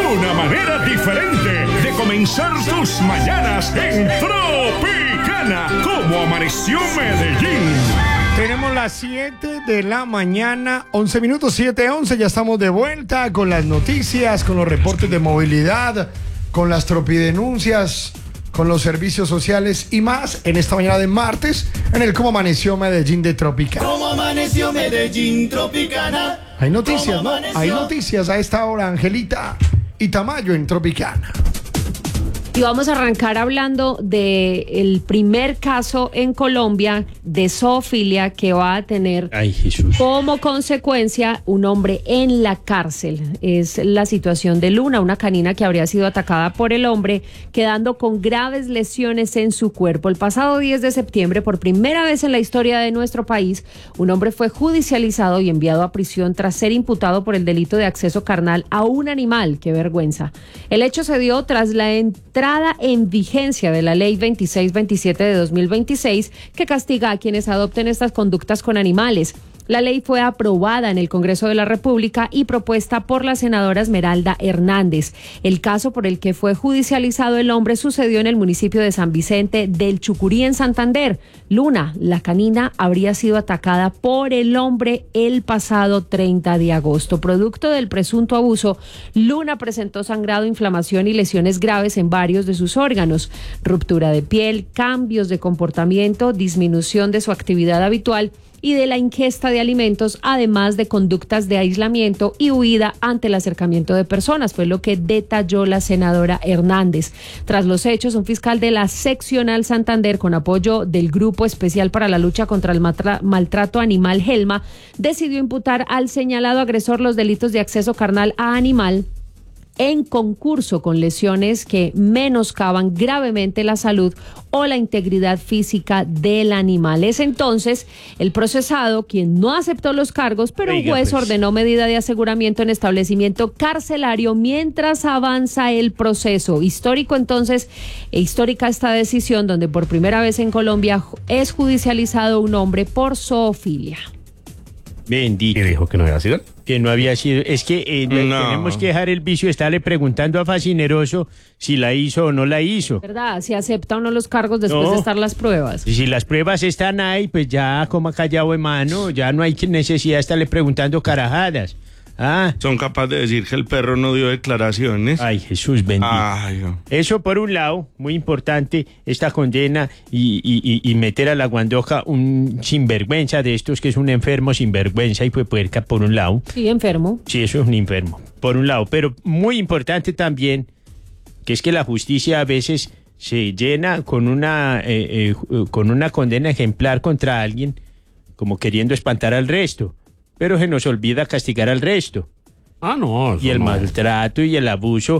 Una manera diferente de comenzar tus mañanas en Tropicana. Como amaneció Medellín. Tenemos las 7 de la mañana, 11 minutos, 7:11. Ya estamos de vuelta con las noticias, con los reportes de movilidad, con las tropidenuncias, con los servicios sociales y más en esta mañana de martes en el Cómo Amaneció Medellín de Tropicana. ¿Cómo amaneció Medellín Tropicana? Hay noticias, ¿no? Hay noticias a esta hora, Angelita y Tamayo en Tropicana. Y vamos a arrancar hablando del primer caso en Colombia de zoofilia que va a tener como consecuencia un hombre en la cárcel. Es la situación de Luna, una canina que habría sido atacada por el hombre, quedando con graves lesiones en su cuerpo. El pasado 10 de septiembre, por primera vez en la historia de nuestro país, un hombre fue judicializado y enviado a prisión tras ser imputado por el delito de acceso carnal a un animal. ¡Qué vergüenza! El hecho se dio tras la entrada en vigencia de la Ley 2627 de 2026 que castiga a quienes adopten estas conductas con animales. La ley fue aprobada en el Congreso de la República y propuesta por la senadora Esmeralda Hernández. El caso por el que fue judicializado el hombre sucedió en el municipio de San Vicente del Chucurí, en Santander. Luna, la canina, habría sido atacada por el hombre el pasado 30 de agosto. Producto del presunto abuso, Luna presentó sangrado, inflamación y lesiones graves en varios de sus órganos, ruptura de piel, cambios de comportamiento, disminución de su actividad habitual y de la ingesta de alimentos, además de conductas de aislamiento y huida ante el acercamiento de personas, fue lo que detalló la senadora Hernández. Tras los hechos, un fiscal de la seccional Santander, con apoyo del Grupo Especial para la Lucha contra el Maltrato Animal, GELMA, decidió imputar al señalado agresor los delitos de acceso carnal a animal en concurso con lesiones que menoscaban gravemente la salud o la integridad física del animal. Es entonces el procesado quien no aceptó los cargos, pero un juez ordenó medida de aseguramiento en establecimiento carcelario mientras avanza el proceso. Histórico entonces, histórica esta decisión donde por primera vez en Colombia es judicializado un hombre por zoofilia. Bendito. ¿Y dijo que no había sido? Que no había sido. Es que tenemos que dejar el vicio de estarle preguntando a Fascineroso si la hizo o no la hizo. ¿Verdad? Si acepta o no los cargos después de estar las pruebas. Y si las pruebas están ahí, pues ya coma callado de mano, ya no hay necesidad de estarle preguntando carajadas. Son capaces de decir que el perro no dio declaraciones. Ay, Jesús bendito. Ay, no. Eso por un lado, muy importante, esta condena y meter a la guandoja un sinvergüenza de estos que es un enfermo sinvergüenza y fue puerca por un lado. Sí, enfermo. Sí, eso es un enfermo, por un lado. Pero muy importante también, que es que la justicia a veces se llena con una condena ejemplar contra alguien, como queriendo espantar al resto. Pero se nos olvida castigar al resto. No. Y el maltrato y el abuso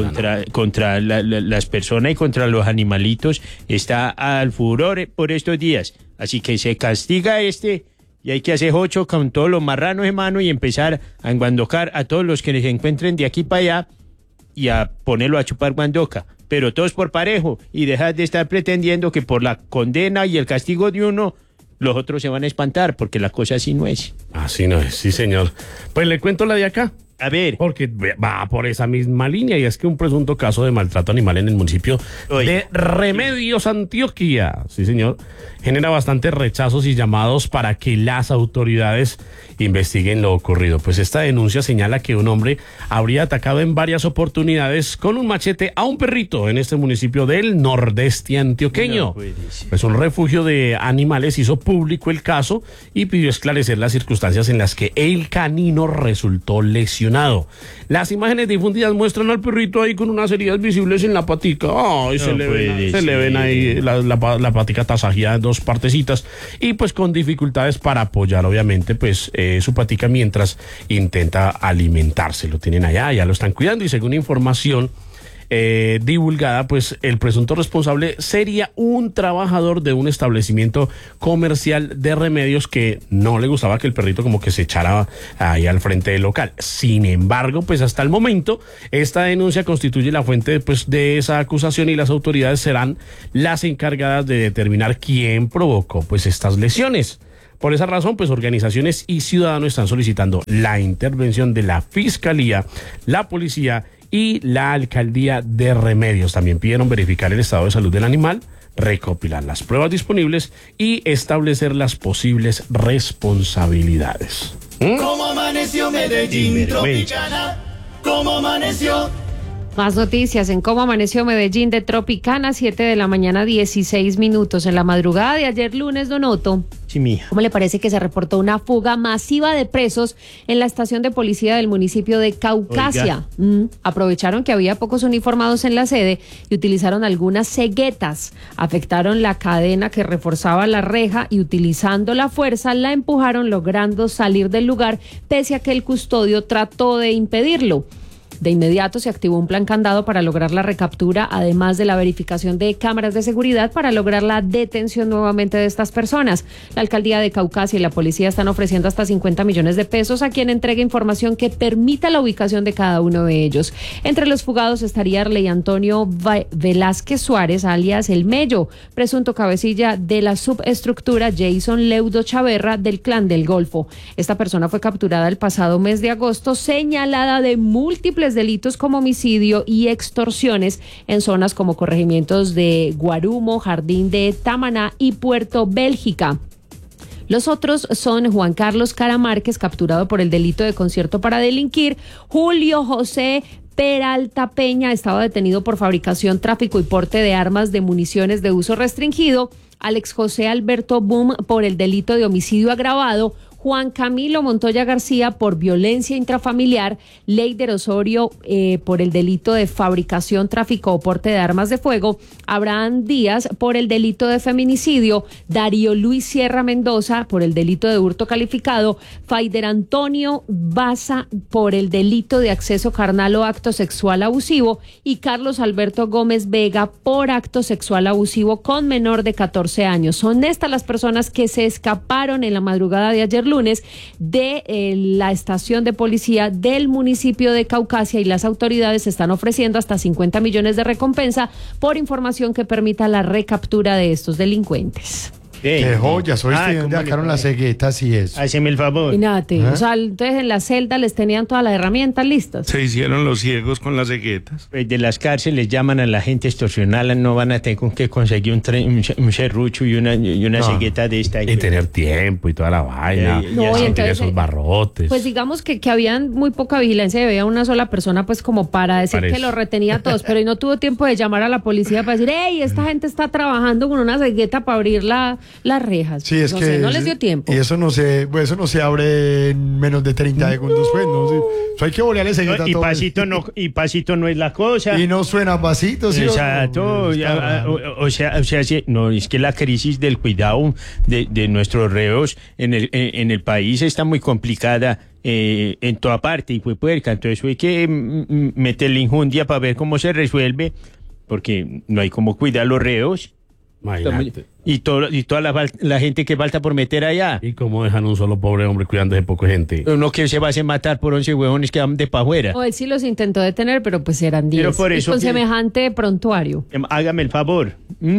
contra las personas y contra los animalitos está al furor por estos días. Así que se castiga y hay que hacer 8 con todos los marranos en mano y empezar a enguandocar a todos los que se encuentren de aquí para allá y a ponerlo a chupar guandoca. Pero todos por parejo y dejar de estar pretendiendo que por la condena y el castigo de uno los otros se van a espantar, porque la cosa así no es. Así no es, sí señor. Pues le cuento la de acá. A ver. Porque va por esa misma línea y es que un presunto caso de maltrato animal en el municipio de Remedios, Antioquia, sí señor, genera bastantes rechazos y llamados para que las autoridades investiguen lo ocurrido. Pues esta denuncia señala que un hombre habría atacado en varias oportunidades con un machete a un perrito en este municipio del nordeste antioqueño. Pues un refugio de animales hizo público el caso y pidió esclarecer las circunstancias en las que el canino resultó lesionado. Las imágenes difundidas muestran al perrito ahí con unas heridas visibles en la patica. Se le ven ahí la patica tasajeada en 2 partecitas y pues con dificultades para apoyar obviamente pues su patica mientras intenta alimentarse. Lo tienen allá, ya lo están cuidando y según información divulgada, pues el presunto responsable sería un trabajador de un establecimiento comercial de remedios que no le gustaba que el perrito como que se echara ahí al frente del local. Sin embargo, pues hasta el momento esta denuncia constituye la fuente pues de esa acusación y las autoridades serán las encargadas de determinar quién provocó pues estas lesiones. Por esa razón, pues organizaciones y ciudadanos están solicitando la intervención de la Fiscalía, la Policía y la alcaldía de Remedios. También pidieron verificar el estado de salud del animal, recopilar las pruebas disponibles y establecer las posibles responsabilidades. ¿Cómo amaneció Medellín Tropicana? ¿Cómo amaneció? Más noticias en cómo amaneció Medellín de Tropicana, 7 de la mañana, 16 minutos. En la madrugada de ayer lunes, Don Otto, Sí, mija. ¿cómo le parece que se reportó una fuga masiva de presos en la estación de policía del municipio de Caucasia? Aprovecharon que había pocos uniformados en la sede y utilizaron algunas ceguetas. Afectaron la cadena que reforzaba la reja y utilizando la fuerza la empujaron, logrando salir del lugar pese a que el custodio trató de impedirlo. De inmediato se activó un plan candado para lograr la recaptura, además de la verificación de cámaras de seguridad para lograr la detención nuevamente de estas personas. La alcaldía de Caucasia y la policía están ofreciendo hasta 50 millones de pesos a quien entregue información que permita la ubicación de cada uno de ellos. Entre los fugados estaría Arley Antonio Velázquez Suárez, alias El Mello, presunto cabecilla de la subestructura Jason Leudo Chaverra del Clan del Golfo. Esta persona fue capturada el pasado mes de agosto, señalada de múltiples delitos como homicidio y extorsiones en zonas como corregimientos de Guarumo, Jardín de Tamaná y Puerto Bélgica. Los otros son Juan Carlos Cara Márquez, capturado por el delito de concierto para delinquir, Julio José Peralta Peña, estaba detenido por fabricación, tráfico y porte de armas de municiones de uso restringido, Alex José Alberto Boom por el delito de homicidio agravado, Juan Camilo Montoya García por violencia intrafamiliar, Leider Osorio por el delito de fabricación, tráfico o porte de armas de fuego, Abraham Díaz por el delito de feminicidio, Darío Luis Sierra Mendoza por el delito de hurto calificado, Faider Antonio Baza por el delito de acceso carnal o acto sexual abusivo y Carlos Alberto Gómez Vega por acto sexual abusivo con menor de 14 años. Son estas las personas que se escaparon en la madrugada de ayer lunes de la estación de policía del municipio de Caucasia y las autoridades están ofreciendo hasta 50 millones de recompensa por información que permita la recaptura de estos delincuentes. Qué joyas, ¿oíste? ¿Dónde sacaron las ceguetas y eso? Háceme el favor. Imagínate, o sea, entonces en la celda les tenían todas las herramientas listas. Se hicieron los ciegos con las ceguetas. Pues de las cárceles llaman a la gente extorsional, no van a tener con qué conseguir un serrucho y una cegueta de esta. Y tener tiempo y toda la vaina. No, y entonces, esos barrotes. Pues digamos que habían muy poca vigilancia y había una sola persona pues como para decir que los retenía a todos, pero no tuvo tiempo de llamar a la policía para decir, hey, esta gente está trabajando con una cegueta para abrir las rejas. Sí, es que no les dio tiempo. Y eso no se abre en menos de 30 segundos, pues, ¿no? Sí. Eso hay que volarle cegueta y pasito no es la cosa. Y no suena pasito, ¿sí? Exacto. O sea, sí, no, es que la crisis del cuidado de nuestros reos en el país está muy complicada. En toda parte y fue puerca, entonces hay que meterle injundia para ver cómo se resuelve, porque no hay cómo cuidar los reos. Imagínate. Y toda la gente que falta por meter allá. ¿Y cómo dejan un solo pobre hombre cuidando de poca gente? Uno que se va a hacer matar por 11 huevones que van de pa' afuera. O él sí los intentó detener, pero pues eran 10. Pero por eso con semejante prontuario. Hágame el favor.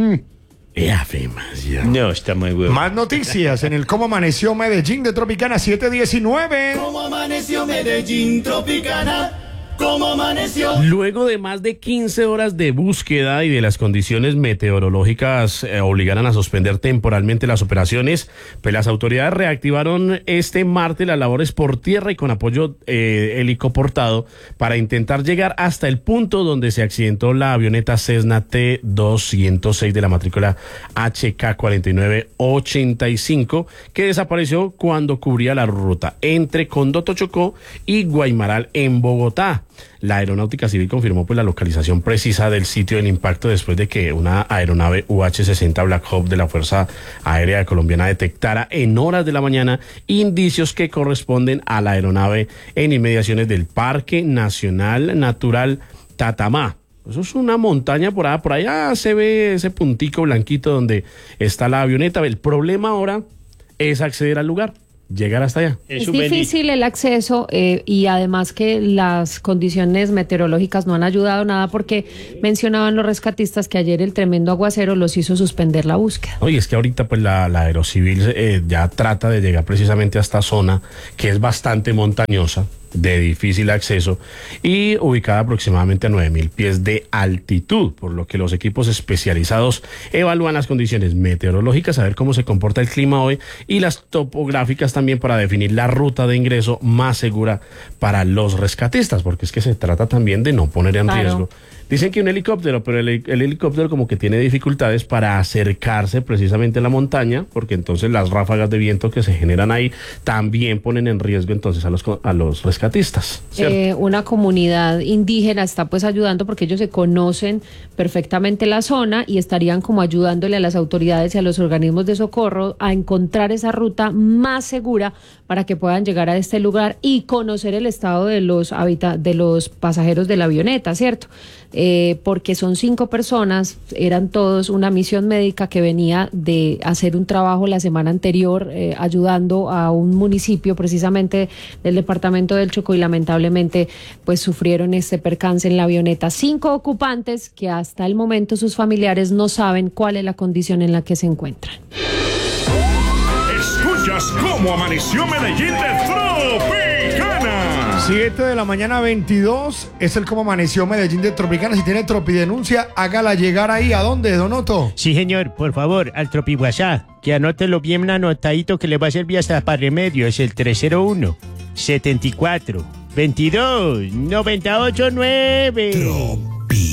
No, está muy bueno. Más noticias en el Cómo Amaneció Medellín de Tropicana 719. ¿Cómo amaneció Medellín Tropicana? ¿Cómo amaneció? Luego de más de 15 horas de búsqueda y de las condiciones meteorológicas obligaran a suspender temporalmente las operaciones, pues las autoridades reactivaron este martes las labores por tierra y con apoyo helicoportado para intentar llegar hasta el punto donde se accidentó la avioneta Cessna T-206 de la matrícula HK4985 que desapareció cuando cubría la ruta entre Condoto Chocó y Guaymaral en Bogotá. La Aeronáutica Civil confirmó pues la localización precisa del sitio del impacto después de que una aeronave UH-60 Black Hawk de la Fuerza Aérea Colombiana detectara en horas de la mañana indicios que corresponden a la aeronave en inmediaciones del Parque Nacional Natural Tatamá. Eso es una montaña por allá se ve ese puntico blanquito donde está la avioneta. El problema ahora es acceder al lugar. Llegar hasta allá. Es difícil el acceso y además que las condiciones meteorológicas no han ayudado nada porque mencionaban los rescatistas que ayer el tremendo aguacero los hizo suspender la búsqueda. Oye, es que ahorita pues la Aerocivil ya trata de llegar precisamente a esta zona que es bastante montañosa de difícil acceso y ubicada aproximadamente a 9.000 pies de altitud, por lo que los equipos especializados evalúan las condiciones meteorológicas, a ver cómo se comporta el clima hoy, y las topográficas también para definir la ruta de ingreso más segura para los rescatistas, porque es que se trata también de no poner en riesgo. Dicen que un helicóptero, pero el helicóptero como que tiene dificultades para acercarse precisamente a la montaña, porque entonces las ráfagas de viento que se generan ahí también ponen en riesgo entonces a los rescatistas. Una comunidad indígena está pues ayudando porque ellos se conocen perfectamente la zona y estarían como ayudándole a las autoridades y a los organismos de socorro a encontrar esa ruta más segura para que puedan llegar a este lugar y conocer el estado de los pasajeros de la avioneta, ¿cierto? Porque son 5 personas, eran todos una misión médica que venía de hacer un trabajo la semana anterior ayudando a un municipio precisamente del departamento del Chocó y lamentablemente pues sufrieron este percance en la avioneta. 5 ocupantes que hasta el momento sus familiares no saben cuál es la condición en la que se encuentran. Escuchas cómo amaneció Medellín de Tropicana. 7 de la mañana 22 es el cómo amaneció Medellín de Tropicana. Si tiene tropidenuncia, hágala llegar ahí. ¿A dónde, Don Otto? Sí, señor, por favor, al Tropi WhatsApp, que anótelo bien anotadito que le va a servir hasta para remedio. Es el 301-74-22-989.